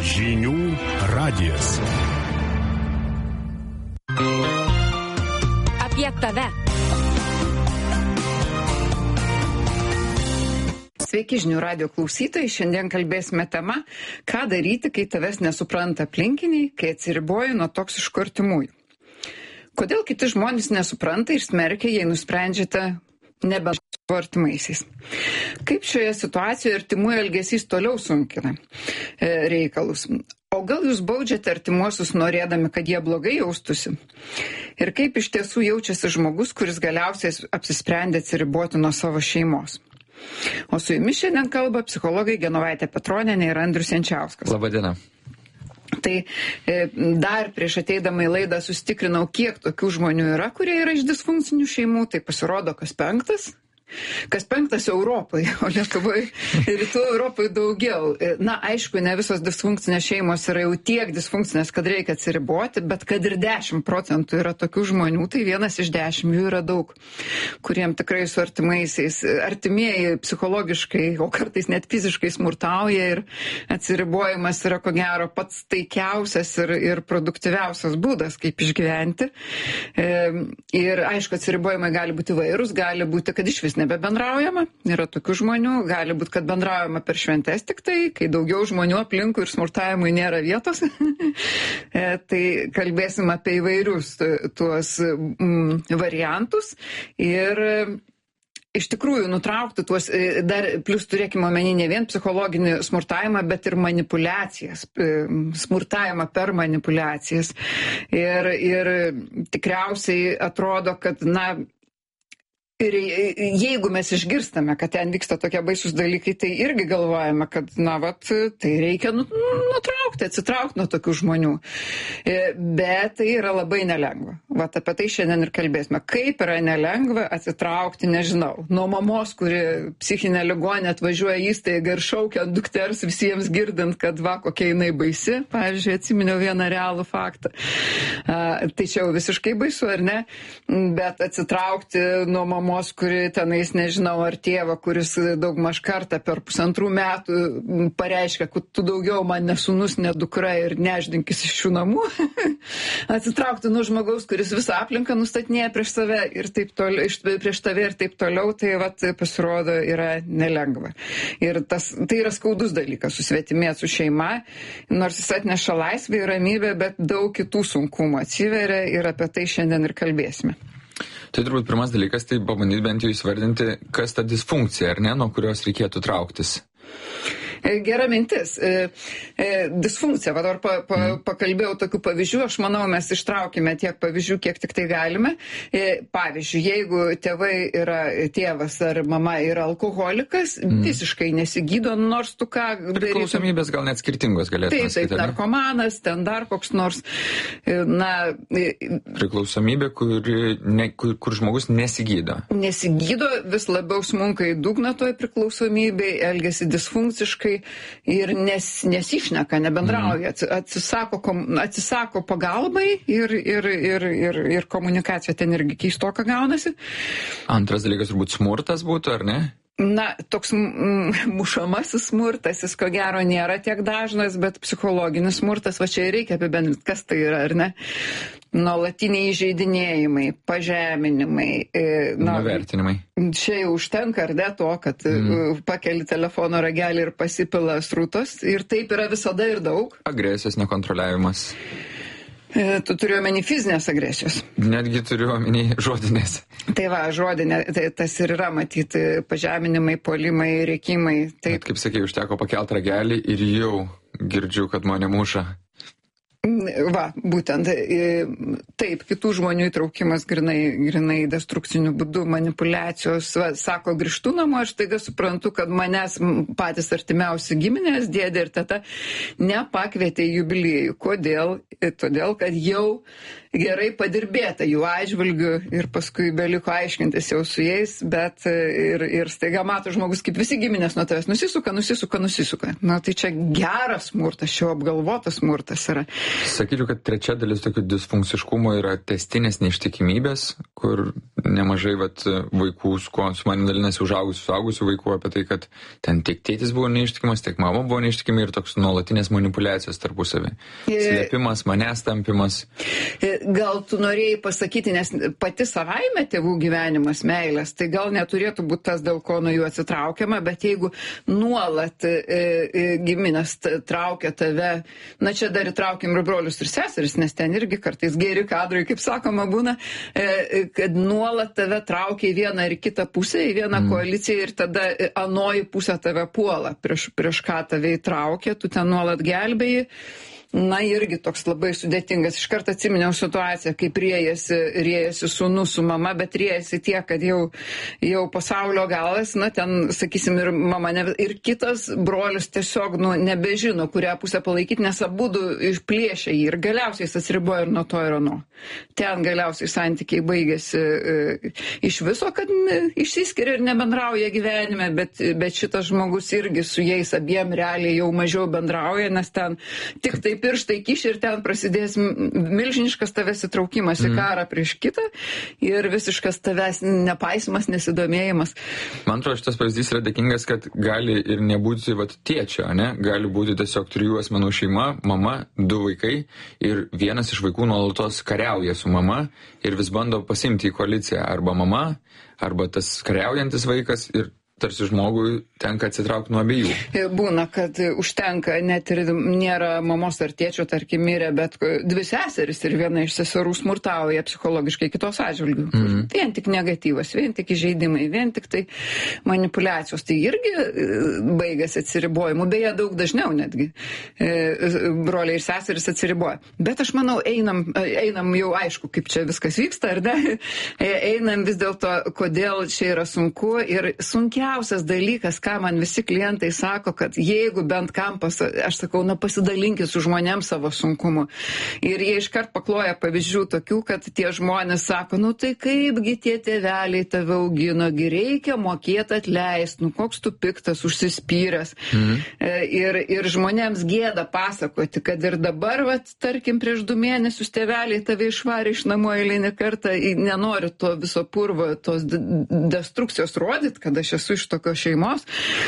Žinių radijas. Apie tave. Sveiki žinių radijo klausytojai, šiandien kalbėsime tema, ką daryti, kai tavęs nesupranta aplinkiniai, kai atsiriboji nuo toksiškų artimųjų. Kodėl kiti žmonės nesupranta ir smerkia, jei nusprendžiate nebendrauti su artimaisiais? Kaip šioje situacijoje artimųjų elgesys toliau sunkina reikalus? O gal jūs baudžiate artimuosius norėdami, kad jie blogai jaustųsi? Ir kaip iš tiesų jaučiasi žmogus, kuris galiausiai apsisprendė atsiriboti nuo savo šeimos? O su jumis šiandien kalba psichologai Genovaitė Petronienė ir Andrius Jančiauskas. Labadiena. Tai dar prieš ateidama į laidą sustikrinau, kiek tokių žmonių yra, kurie yra iš disfunkcinių šeimų. Tai pasirodo, kas penktas Europoje, o Lietuvoje ir rytų Europoje daugiau. Na, aišku, ne visos disfunkcinės šeimos yra jau tiek disfunkcinės, kad reikia atsiriboti, bet kad ir 10% yra tokių žmonių, tai 1 iš 10 jų yra daug, kuriem tikrai su artimaisiais, artimieji psichologiškai, o kartais net fiziškai smurtauja ir atsiribojimas yra ko gero pats taikiausias ir produktyviausias būdas, kaip išgyventi. Ir aišku, atsiribojimai gali būti įvairūs, gali būti, kad iš vis nebebendraujama, yra tokių žmonių, gali būti, kad bendraujama per šventes tik tai, kai daugiau žmonių aplinkui ir smurtavimui nėra vietos. Tai kalbėsim apie įvairius tuos variantus ir iš tikrųjų nutraukti tuos, dar plus turėkime omeny ne vien psichologinį smurtavimą, bet ir manipulacijas, smurtavimą per manipulacijas. Ir tikriausiai atrodo, kad, ir jeigu mes išgirstame, kad ten vyksta tokie baisus dalykai, tai irgi galvojame, kad, tai reikia nutraukti, atsitraukti nuo tokių žmonių. Bet tai yra labai nelengva. Apie tai šiandien ir kalbėsime. Kaip yra nelengva atsitraukti, nežinau, nuo mamos, kuri psichinė ligonė atvažiuoja į įstaigą ir šaukia dukters visiems girdint, kad kokia jinai baisi. Pavyzdžiui, atsiminiau vieną realų faktą. Tai čia jau visiškai baisu, ar ne? Bet atsitraukti nuo mamos, kuri tenais, nežinau, ar tėvą, kuris daugmaž kartą per 1,5 metų pareiškia, kad tu daugiau man ne sūnus, ne dukra ir neždinkis iš šių namų. Atsitraukti nuo žmogaus, kuris visą aplinką nustatinėja prieš save ir taip toliau, prieš tave ir taip toliau, tai pasirodo yra nelengva. Ir tai yra skaudus dalykas, susvetimėti su šeima, nors jis atneša laisvę ir ramybę, bet daug kitų sunkumų atsiveria ir apie tai šiandien ir kalbėsime. Tai turbūt pirmas dalykas, tai pabandyti bent jau įsvardinti, kas ta disfunkcija, ar ne, nuo kurios reikėtų trauktis. Gera mintis. Disfunkcija. Dabar pakalbėjau tokių pavyzdžių. Aš manau, mes ištraukime tiek pavyzdžių, kiek tik tai galime. Pavyzdžiui, jeigu tėvas ar mama yra alkoholikas, visiškai nesigydo, nors tu ką... Priklausomybės gal net skirtingos galėtume sakyti. Taip, narkomanas, ten dar koks nors... Priklausomybė, kur žmogus nesigydo. Nesigydo, vis labiau smunka į dugną toj priklausomybei, elgiasi disfunkciškai ir nesišneka, nebendrauja, atsisako pagalbai ir komunikacija ten irgi keistoka gaunasi. Antras dalykas turbūt smurtas būtų, ar ne? Toks mušamasis smurtas, jis ko gero nėra tiek dažnas, bet psichologinis smurtas, čia reikia apibendrinti, kas tai yra, ar ne? Nuolatiniai įžeidinėjimai, pažeminimai. Nuvertinimai. Čia jau užtenka, ar ne, to, kad pakeli telefono ragelį ir pasipila srutos. Ir taip yra visada ir daug. Agresijos nekontroliavimas. Tu turiu omeny fizinės agresijos. Netgi turiu omeny žodinės. Tai žodinė, tai tas ir yra matyti pažeminimai, puolimai, rėkimai. Taip, kaip sakė, užteko pakelt ragelį ir jau girdžiu, kad mane muša. Būtent. Taip, kitų žmonių įtraukimas grinai destrukciniu būdu, manipulacijos. Sako, grįžtu namo, aš taiga suprantu, kad manęs patys artimiausi giminės, dėdė ir teta, nepakvietė į jubiliejų. Kodėl? Todėl, kad jau gerai padirbėta jų atžvilgiu ir paskui beliko aiškintis jau su jais, bet ir staiga mato žmogus, kaip visi giminės nuo tavęs nusisuka. Tai čia geras smurtas, čia apgalvotas smurtas yra. Sakyčiau, kad trečia dalis tokių disfunkciškumo yra tęstinės neištikimybės, kur nemažai vaikų, su manim dalinasi suaugusių vaikų apie tai, kad ten tiek tėtis buvo neištikimas, tiek mama buvo neištikimi ir toks nuolatinės manipuliacijos tarpusavį. Slėpimas, manęs tampimas. Gal tu norėjai pasakyti, nes pati savaime tėvų gyvenimas, meilės, tai gal neturėtų būti tas, dėl ko nuo jų atsitraukiama, bet jeigu nuolat giminės traukia tave, na čia dar įtraukim ir brolius ir seseris, nes ten irgi kartais geri kadrai, kaip sakoma, būna, kad nuolat tave traukia į vieną ir kitą pusę, į vieną koaliciją ir tada anoji pusė tave puola, prieš ką tave įtraukia, tu ten nuolat gelbėji. Na, irgi toks labai sudėtingas. Iš karto atsiminiau situaciją, kaip riejasi sūnus su mama, bet riejasi tiek, kad jau pasaulio galas, na, ten, sakysim, ir mama, ir kitas brolius tiesiog, nebežino, kurią pusę palaikyti, nes abudu išplėšia jį ir galiausiai jis atsiriboja ir nuo to ir nuo. Ten galiausiai santykiai baigėsi iš viso, kad išsiskiria ir nebendrauja gyvenime, bet šitas žmogus irgi su jais abiem realiai jau mažiau bendrauja, nes ten tik tai pirštai kiši ir ten prasidės milžiniškas tavęs įtraukimas į karą prieš kitą ir visiškas tavęs nepaisimas, nesidomėjimas. Man atrodo, šitas pavyzdys yra dėkingas, kad gali ir nebūti tėčio, ne? Gali būti tiesiog 3 asmenų šeima, mama, 2 vaikai ir vienas iš vaikų nuolatos kariauja su mama ir vis bando pasimti į koaliciją arba mama, arba tas kariaujantis vaikas ir tarsi žmogui tenka atsitraukti nuo abiejų. Būna, kad užtenka, net ir nėra mamos ar tėčio, tarkim, mirė, bet 2 seseris ir viena iš seserų smurtauja psichologiškai kitos atžvilgių. Vien tik negatyvas, vien tik įžeidimai, vien tik tai manipulacijos. Tai irgi baigėsi atsiribojimu, beje, daug dažniau netgi broliai ir seseris atsiriboja. Bet aš manau, einam jau aišku, kaip čia viskas vyksta, ar ne? Einam vis dėlto, kodėl čia yra sunku ir sunkiausias dalykas, ką man visi klientai sako, kad jeigu bent kam, aš sakau, pasidalinkit su žmonėms savo sunkumu. Ir jie iškart pakloja pavyzdžių tokių, kad tie žmonės sako, tai kaipgi tie tėveliai tave augino, reikia mokėti atleisti, koks tu piktas, užsispyręs. Ir žmonėms gėda pasakoti, kad ir dabar, tarkim, prieš 2 mėnesius tėveliai tave išvarė iš namų eilinį kartą, nenori to viso purvo, tos destrukcijos rodyti, kad aš esu iš tokios šeimos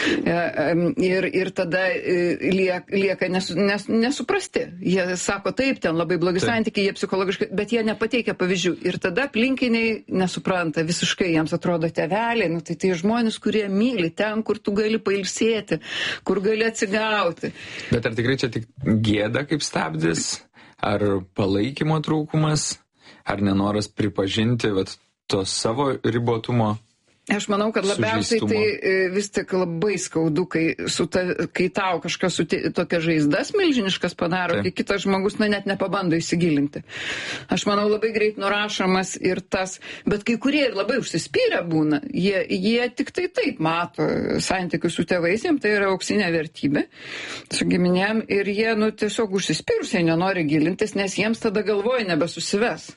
ir tada lieka nesuprasti. Jie sako, taip, ten labai blogi santykiai, jie psichologiškai, bet jie nepateikia pavyzdžių. Ir tada aplinkiniai nesupranta visiškai, jiems atrodo tėveliai, tai žmonės, kurie myli ten, kur tu gali pailsėti, kur gali atsigauti. Bet ar tikrai čia tik gėda kaip stabdis, ar palaikymo trūkumas, ar nenoras pripažinti to savo ribotumo? Aš manau, kad labiausiai tai vis tik labai skaudu, kai tau kažkas tokia žaizdas milžiniškas padaro, kai kitas žmogus net nepabando įsigilinti. Aš manau, labai greit nurašomas ir tas, bet kai kurie ir labai užsispyrę būna, jie tik tai taip mato santykius su tėvais, jiems tai yra auksinė vertybė su giminėm ir jie tiesiog užsispyrusiai nenori gilintis, nes jiems tada galvoja nebesusives.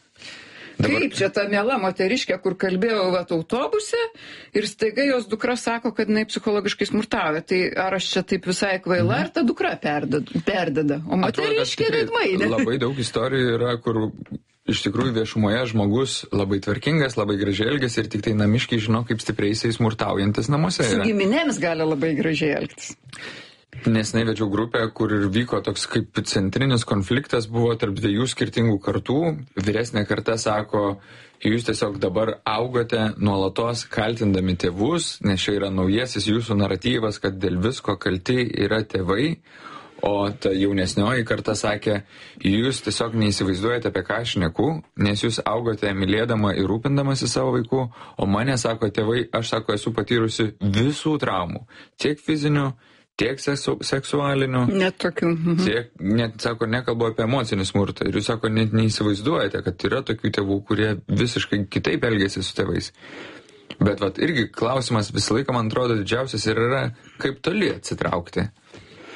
Kaip čia ta miela moteriškė, kur kalbėjau autobuse ir staiga jos dukra sako, kad jinai psichologiškai smurtauja. Tai ar aš čia taip visai kvaila, ar ta dukra perdeda? O moteriškė veidmai, ne? Labai daug istorijų yra, kur iš tikrųjų viešumoje žmogus labai tvarkingas, labai gražiai elgiasi ir tik tai namiškiai žino, kaip stipriai jisai smurtaujantis namuose yra. Su giminėms gali labai gražiai elgtis. Neseniai vedžiau grupę, kur ir vyko toks kaip centrinis konfliktas, buvo tarp 2 skirtingų kartų. Vyresnė karta sako, jūs tiesiog dabar augote nuolatos kaltindami tėvus, nes čia yra naujasis jūsų naratyvas, kad dėl visko kalti yra tėvai. O ta jaunesnioji karta sakė, jūs tiesiog neįsivaizduojate, apie ką aš šneku, nes jūs augote mylėdama ir rūpindamasi savo vaikų, o mane, sako tėvai, aš, sako, esu patyrusi visų traumų, tiek fizinių, tiek seksualinių, net tokių. Tiek, net, sako, nekalbu apie emocinį smurtą. Ir jūs, sako, net neįsivaizduojate, kad yra tokių tėvų, kurie visiškai kitaip elgėsi su tėvais. Bet irgi klausimas visą laiką, man atrodo, didžiausias ir yra, kaip toli atsitraukti.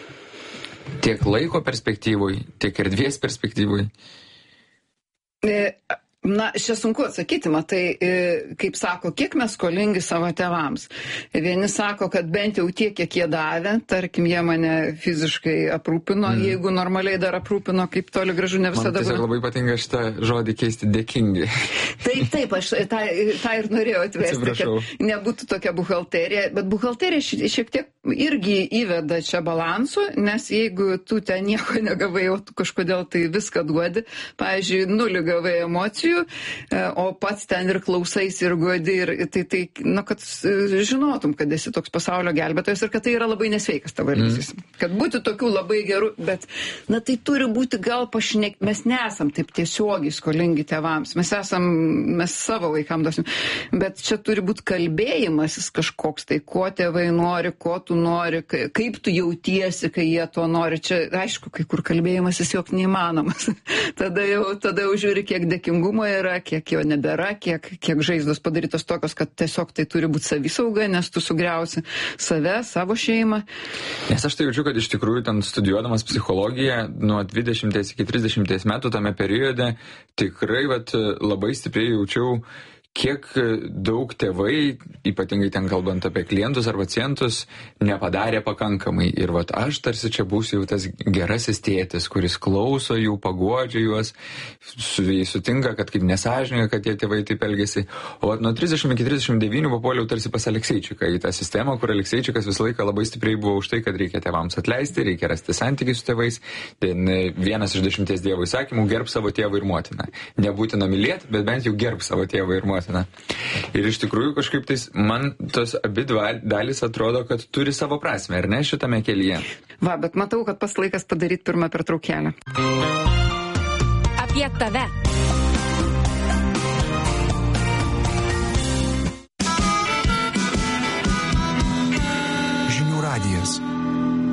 Tiek laiko perspektyvoj, tiek erdvės perspektyvoj. Na, čia sunku atsakyti, matai, kaip sako, kiek mes skolingi savo tėvams. Vieni sako, kad bent jau tiek, kiek jie davė, tarkim, jie mane fiziškai aprūpino, jeigu normaliai dar aprūpino, kaip toli gražu ne visada. Man tiesiog labai patinka šitą žodį keisti dėkingi. Taip, aš tą ir norėjau atvesti, kad nebūtų tokia buhalterija, bet buhalterija šiek tiek irgi įveda čia balansu, nes jeigu tu ten nieko negavai, o tu kažkodėl tai viską duodi, pavyzdžiui, nulį gavai emocijų, o pats ten ir klausais ir guodi, ir tai kad žinotum, kad esi toks pasaulio gelbėtojas ir kad tai yra labai nesveikas tavo elgesys. Kad būtų tokių labai gerų, bet, tai turi būti gal mes nesam taip tiesiogiai skolingi tėvams, mes savo vaikam duosim, bet čia turi būti kalbėjimasis kažkoks, tai ko tėvai nori, ko tu nori, kaip tu jautiesi, kai jie to nori. Čia, aišku, kai kur kalbėjimasis joks neįmanomas. Tada jau žiūri, kiek dėkingumo yra, kiek jo nebėra, kiek žaizdos padarytos tokios, kad tiesiog tai turi būti savisauga, nes tu sugriausi save, savo šeimą. Nes aš tai jaučiu, kad iš tikrųjų ten studijuodamas psichologiją nuo 20 iki 30 metų tame periode tikrai labai stipriai jaučiau, kiek daug tėvai, ypatingai ten kalbant apie klientus ar pacientus, nepadarė pakankamai. Ir aš tarsi čia būsiu jau tas gerasis tėtis, kuris klauso jų, paguodžia juos, sutinka, kad kaip nesąžininga, kad tie tėvai taip elgesi. O nuo 30 iki 39 papuoliau tarsi pas Alekseičiką į tą sistemą, kur Alekseičikas visą laiką labai stipriai buvo už tai, kad reikia tėvams atleisti, reikia rasti santykius su tėvais. Ten vienas iš 10 Dievo įsakymų — gerb savo tėvą ir motiną. Nebūtina mylėti, bet bent jau gerb savo tėvą ir motiną. Ir iš tikrųjų kažkaip tais man tos abi dalys atrodo, kad turi savo prasmę, ar ne, šitame kelyje. Bet matau, kad pas laikas padaryti pirmą pertraukėlę. Apie tave. Žinių radijas.